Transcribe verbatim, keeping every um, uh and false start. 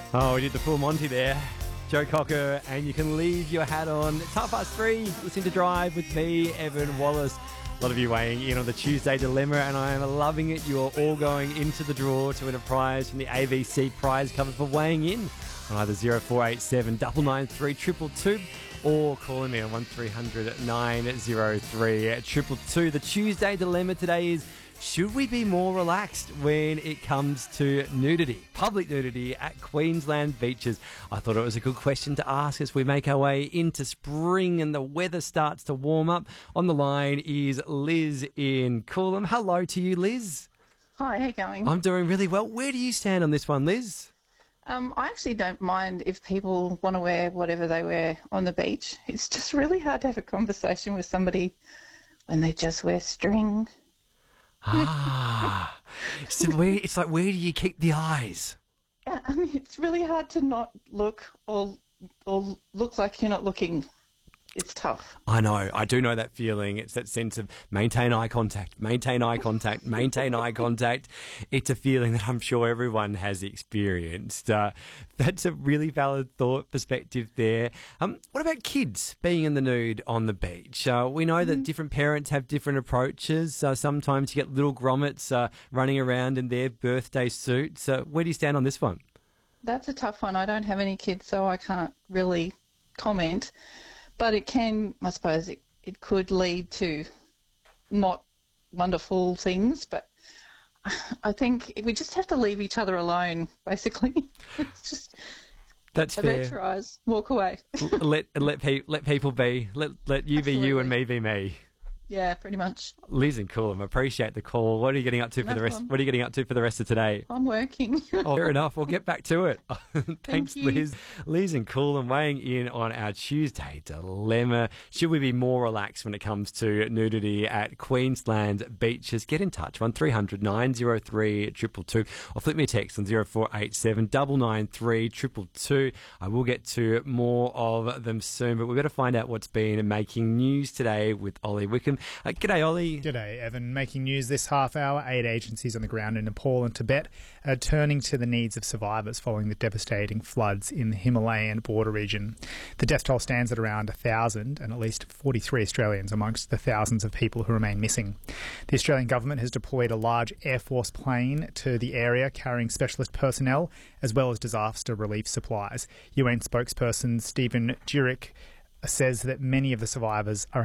Oh, we did the full Monty there. Joe Cocker, and you can leave your hat on. It's half past three. Listen to Drive with me, Evan Wallace. A lot of you weighing in on the Tuesday Dilemma, and I am loving it. You are all going into the draw to win a prize from the A V C prize cover for weighing in on either zero four eight seven nine nine three two two two or calling me on one three hundred nine oh three two two two. The Tuesday Dilemma today is, should we be more relaxed when it comes to nudity, public nudity at Queensland beaches? I thought it was a good question to ask as we make our way into spring and the weather starts to warm up. On the line is Liz in Coolum. Hello to you, Liz. Hi, how you going? I'm doing really well. Where do you stand on this one, Liz? Um, I actually don't mind if people want to wear whatever they wear on the beach. It's just really hard to have a conversation with somebody when they just wear string. Ah, so where, it's like, where do you keep the eyes? Yeah, I mean, it's really hard to not look or or look like you're not looking. It's tough. I know. I do know that feeling. It's that sense of maintain eye contact, maintain eye contact, maintain eye contact. It's a feeling that I'm sure everyone has experienced. Uh, that's a really valid thought perspective there. Um, what about kids being in the nude on the beach? Uh, we know that different parents have different approaches. Uh, sometimes you get little grommets uh, running around in their birthday suits. Uh, where do you stand on this one? That's a tough one. I don't have any kids, so I can't really comment. But it can, I suppose, it, it could lead to not wonderful things. But I think we just have to leave each other alone, basically. It's just That's fair. avert your eyes, walk away. let let, pe- let people be. Let let you Absolutely. be you and me be me. Yeah, pretty much. Liz and Coolum, appreciate the call. What are you getting up to for No the rest? problem. What are you getting up to for the rest of today? I'm working. Oh, fair enough. We'll get back to it. Thanks, you. Liz. Liz and Coolum weighing in on our Tuesday Dilemma. Should we be more relaxed when it comes to nudity at Queensland beaches? Get in touch, one three hundred nine oh three two two two, or flip me a text on zero four eight seven nine nine three two two two. I will get to more of them soon, but we've got to find out what's been making news today with Ollie Wickham. Uh, g'day, Ollie. G'day, Evan. Making news this half hour, aid agencies on the ground in Nepal and Tibet are turning to the needs of survivors following the devastating floods in the Himalayan border region. The death toll stands at around one thousand, and at least forty-three Australians amongst the thousands of people who remain missing. The Australian government has deployed a large Air Force plane to the area carrying specialist personnel as well as disaster relief supplies. U N spokesperson Stephen Jurek says that many of the survivors are